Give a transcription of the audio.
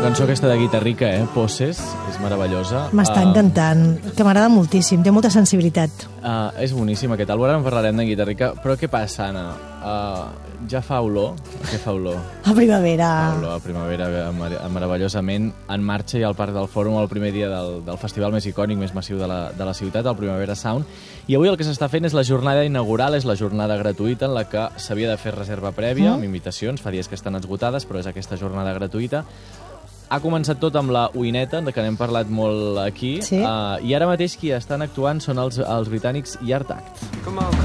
cançó aquesta de Guitarrica, Poses, és meravellosa. M'està encantant, que m'agrada moltíssim, té molta sensibilitat. És boníssim aquest àlbum, ara en parlarem de Guitarrica, però què passa, Anna? Ja fa olor? Què fa olor? A primavera. Fa olor a primavera, meravellosament en marxa i al Parc del Fòrum el primer dia del festival més icònic, més massiu de la ciutat, el Primavera Sound. I avui el que s'està fent és la jornada inaugural, és la jornada gratuïta en la que s'havia de fer reserva prèvia, amb invitacions, fa dies que estan esgotades, però és aquesta jornada gratuïta. Ha començat tot amb la Uineta, de que n'hem parlat molt aquí, i ara mateix qui estan actuant són els britànics Yard Act.